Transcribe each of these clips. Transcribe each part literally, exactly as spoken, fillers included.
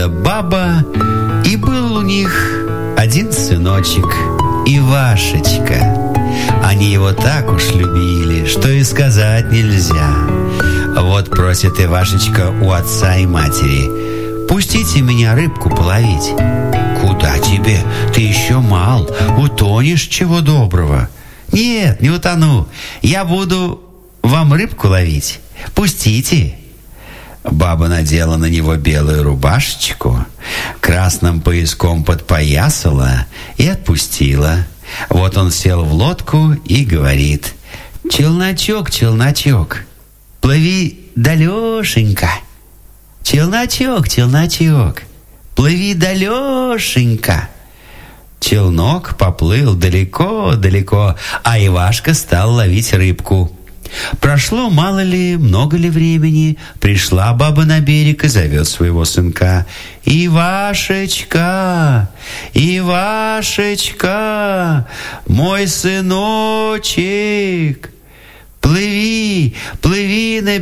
баба, и был у них один сыночек, Ивашечка. Они его так уж любили, что и сказать нельзя. Вот просит Ивашечка у отца и матери: «Пустите меня рыбку половить». «Куда тебе? Ты еще мал, утонешь чего доброго». «Нет, не утону, я буду вам рыбку ловить. Пустите». Баба надела на него белую рубашечку, красным пояском подпоясала и отпустила. Вот он сел в лодку и говорит: «Челночок, челночок, плыви далешенько. Челночок, челночок, плыви далешенько». Челнок поплыл далеко-далеко, а Ивашка стал ловить рыбку. Прошло мало ли, много ли времени, пришла баба на берег и зовет своего сынка: «Ивашечка, Ивашечка, мой сыночек, плыви, плыви на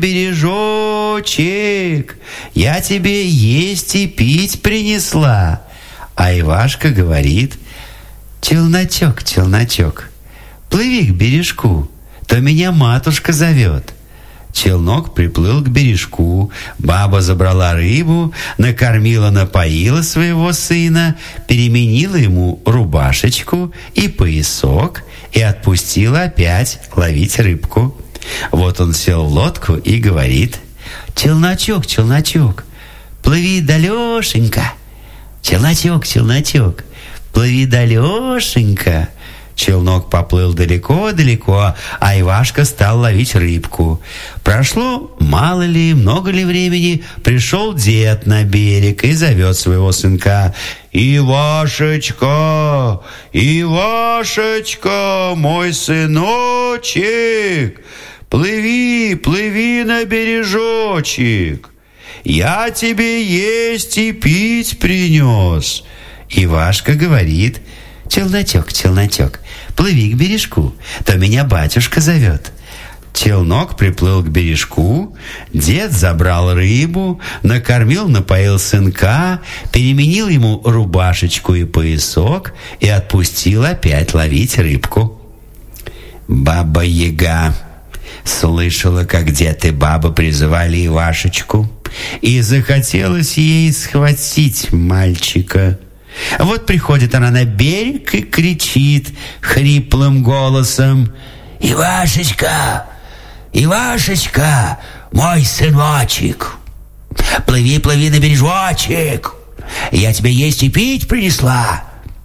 бережочек, я тебе есть и пить принесла». А Ивашка говорит: «Челночок, челночок, плыви к бережку, то меня матушка зовет». Челнок приплыл к бережку, баба забрала рыбу, накормила, напоила своего сына, переменила ему рубашечку и поясок и отпустила опять ловить рыбку. Вот он сел в лодку и говорит: «Челночок, челночок, плыви далешенько. Челночок, челночок, плыви далешенько». Челнок поплыл далеко-далеко, а Ивашка стал ловить рыбку. Прошло мало ли, много ли времени, пришел дед на берег и зовет своего сынка: «Ивашечка, Ивашечка, мой сыночек, плыви, плыви на бережочек, я тебе есть и пить принес». Ивашка говорит: «Челночок, челночок, плыви к бережку, то меня батюшка зовет». Челнок приплыл к бережку, дед забрал рыбу, накормил, напоил сынка, переменил ему рубашечку и поясок и отпустил опять ловить рыбку. Баба-Яга слышала, как дед и баба призывали Ивашечку, и захотелось ей схватить мальчика. Вот приходит она на берег и кричит хриплым голосом: «Ивашечка, Ивашечка, мой сыночек, плыви, плыви на бережочек, я тебе есть и пить принесла».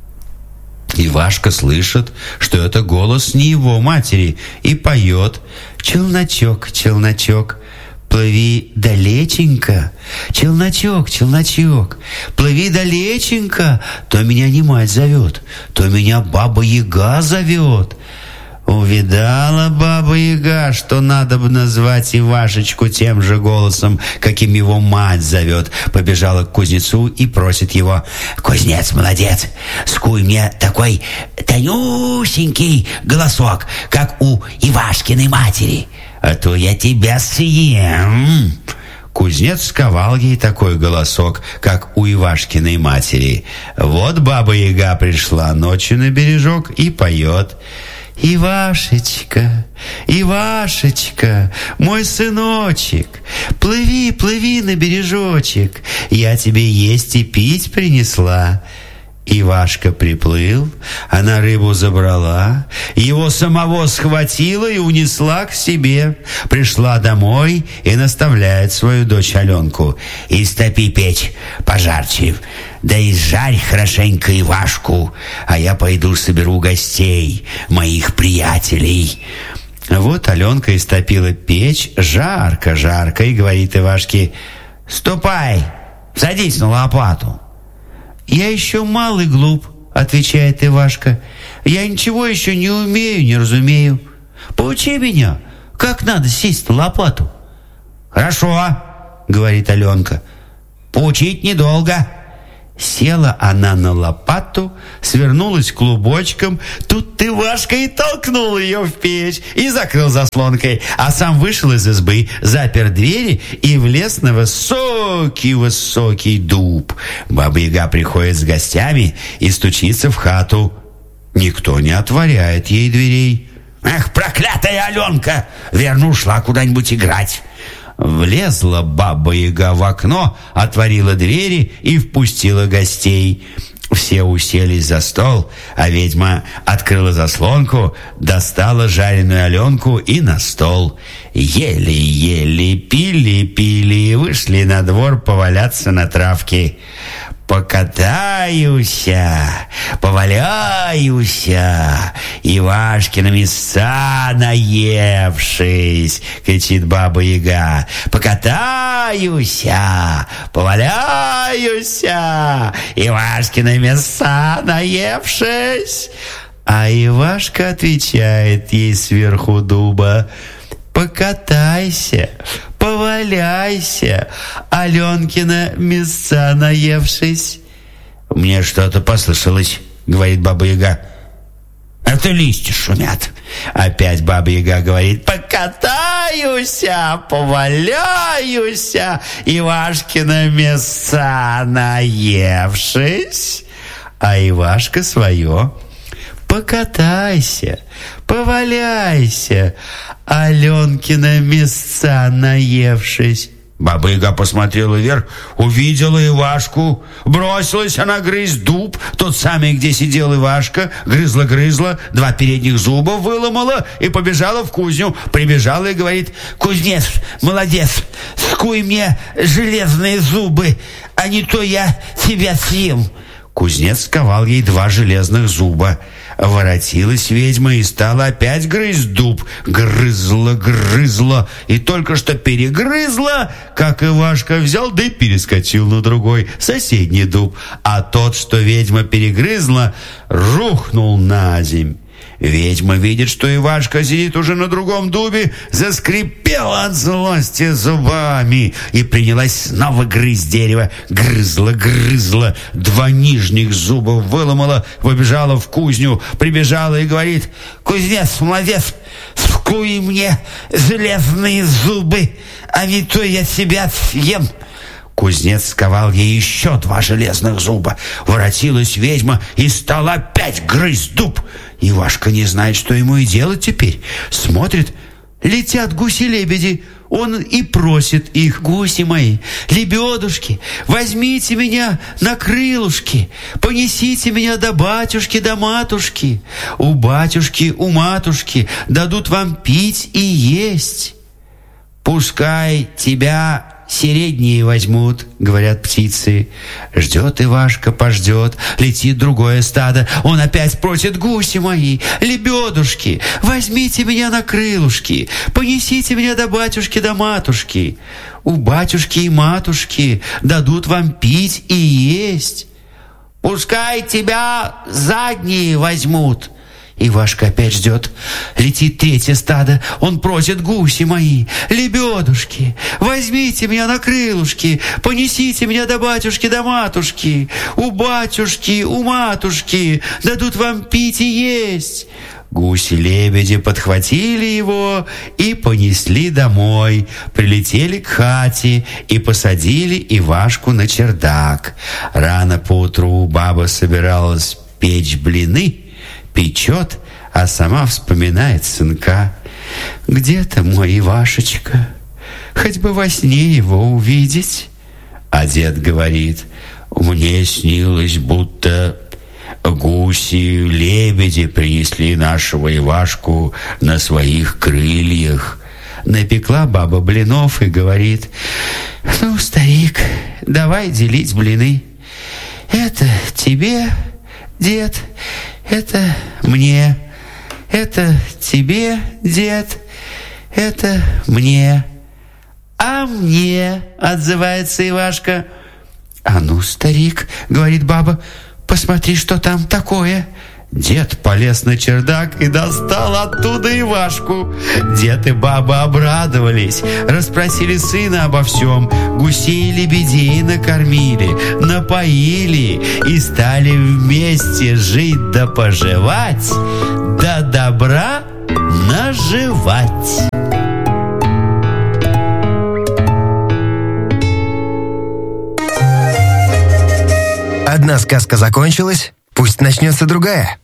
Ивашка слышит, что это голос не его матери, и поет: «Челночок, челночок, плыви далеченько, челночок, челночок, плыви далеченько, то меня не мать зовет, то меня Баба-Яга зовет». Увидала Баба-Яга, что надо бы назвать Ивашечку тем же голосом, каким его мать зовет. Побежала к кузнецу и просит его: «Кузнец, молодец, скуй мне такой тонюсенький голосок, как у Ивашкиной матери, а то я тебя съем». Кузнец сковал ей такой голосок, как у Ивашкиной матери. Вот Баба-Яга пришла ночью на бережок и поет: «Ивашечка, Ивашечка, мой сыночек, плыви, плыви на бережочек, я тебе есть и пить принесла». Ивашка приплыл, она рыбу забрала, его самого схватила и унесла к себе. Пришла домой и наставляет свою дочь Аленку: «Истопи печь пожарче, да и жарь хорошенько Ивашку, а я пойду соберу гостей, моих приятелей». Вот Аленка истопила печь, жарко-жарко, и говорит Ивашке: «Ступай, садись на лопату». «Я еще мал и глуп», — отвечает Ивашка. «Я ничего еще не умею, не разумею. Поучи меня, как надо сесть на лопату». «Хорошо», — говорит Аленка. «Поучить недолго. Села она на лопату, свернулась клубочком. Тут Ивашка и толкнул ее в печь и закрыл заслонкой, а сам вышел из избы, запер двери и влез на высокий-высокий дуб. Баба-Яга приходит с гостями и стучится в хату. Никто не отворяет ей дверей. «Эх, проклятая Аленка! Верно, ушла куда-нибудь играть!» Влезла Баба-Яга в окно, отворила двери и впустила гостей. Все уселись за стол, а ведьма открыла заслонку, достала жареную Аленку и на стол. Ели-ели, пили-пили и вышли на двор поваляться на травке. «Покатаюся, поваляюся, Ивашкина мяса наевшись!» — кричит Баба-Яга. «Покатаюся, поваляюся, Ивашкина мяса наевшись!» А Ивашка отвечает ей сверху дуба: «Покатайся, поваляйся, Аленкина мяса наевшись». «Мне что-то послышалось», — говорит Баба-Яга. «Это листья шумят». Опять Баба-Яга говорит: «Покатаюся, поваляюся, Ивашкина мяса наевшись». А Ивашка свое: «Покатайся, поваляйся, Аленкина мяса наевшись». Баба-Яга посмотрела вверх, увидела Ивашку. Бросилась она грызть дуб, тот самый, где сидел Ивашка. Грызла-грызла, два передних зуба выломала и побежала в кузню. Прибежала и говорит: «Кузнец, молодец, скуй мне железные зубы, а не то я тебя съем». Кузнец сковал ей два железных зуба. Воротилась ведьма и стала опять грызть дуб. Грызла, грызла и только что перегрызла, как Ивашка взял да и перескочил на другой, соседний дуб. А тот, что ведьма перегрызла, рухнул на земь. Ведьма видит, что Ивашка сидит уже на другом дубе, заскрипела от злости зубами и принялась снова грызть дерево. Грызла, грызла, два нижних зуба выломала, побежала в кузню, прибежала и говорит: «Кузнец, молодец, скуй мне железные зубы, а не то я тебя съем». Кузнец сковал ей еще два железных зуба. Воротилась ведьма и стала опять грызть дуб. Ивашка не знает, что ему и делать теперь. Смотрит, летят гуси-лебеди. Он и просит их: «Гуси мои, лебедушки, возьмите меня на крылышки, понесите меня до батюшки, до матушки. У батюшки, у матушки дадут вам пить и есть». «Пускай тебя середние возьмут», — говорят птицы. Ждет Ивашка, пождет, летит другое стадо. Он опять просит: «Гуси мои, лебедушки, возьмите меня на крылышки, понесите меня до батюшки, до матушки. У батюшки и матушки дадут вам пить и есть». «Пускай тебя задние возьмут». Ивашка опять ждет. Летит третье стадо. Он просит: «Гуси мои, лебедушки, возьмите меня на крылышки, понесите меня до батюшки, до матушки. У батюшки, у матушки дадут вам пить и есть». Гуси-лебеди подхватили его и понесли домой. Прилетели к хате и посадили Ивашку на чердак. Рано поутру баба собиралась печь блины, печет, а сама вспоминает сынка. «Где-то мой Ивашечка, хоть бы во сне его увидеть». А дед говорит: «Мне снилось, будто гуси, лебеди принесли нашего Ивашку на своих крыльях». Напекла баба блинов и говорит: «Ну, старик, давай делить блины. Это тебе, дед, это мне, это тебе, дед, это мне». «А мне?» — отзывается Ивашка. «А ну, старик, — говорит баба, — посмотри, что там такое». Дед полез на чердак и достал оттуда Ивашку. Дед и баба обрадовались, расспросили сына обо всем, гусей и лебедей накормили, напоили и стали вместе жить да поживать, да добра наживать. Одна сказка закончилась, пусть начнется другая.